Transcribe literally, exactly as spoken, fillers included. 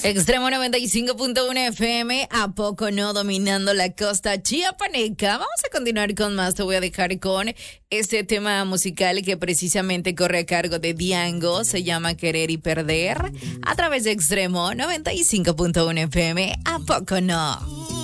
Extremo noventa y cinco punto uno F M, ¿a poco no dominando la costa chiapaneca? Vamos a continuar con más. Te voy a dejar con este tema musical que precisamente corre a cargo de Diango. Se llama Querer y Perder a través de Extremo noventa y cinco punto uno F M. ¿A poco no?